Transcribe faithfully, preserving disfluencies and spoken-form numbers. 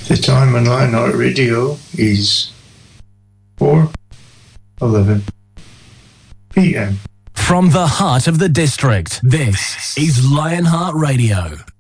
The time on Lionheart Radio is four eleven p m. From the heart of the district, this is Lionheart Radio.